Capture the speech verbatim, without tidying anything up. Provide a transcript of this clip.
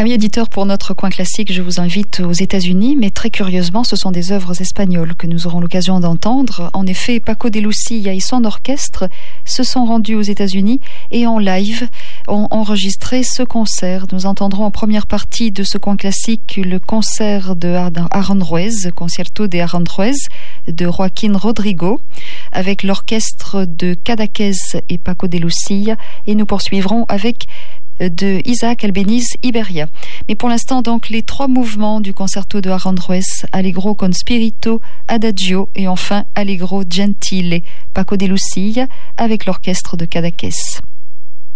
Amis éditeurs, pour notre coin classique, je vous invite aux États-Unis, mais très curieusement, ce sont des œuvres espagnoles que nous aurons l'occasion d'entendre. En effet, Paco de Lucía et son orchestre se sont rendus aux États-Unis et en live ont enregistré ce concert. Nous entendrons en première partie de ce coin classique le concert de Aranjuez, Concierto de Aranjuez, de Joaquín Rodrigo, avec l'orchestre de Cadaqués et Paco de Lucía, et nous poursuivrons avec de Isaac Albéniz Iberia. Mais pour l'instant, donc, les trois mouvements du concerto de Aranjuez, Allegro con spirito, Adagio et enfin Allegro gentile, Paco de Lucía avec l'orchestre de Cadaqués.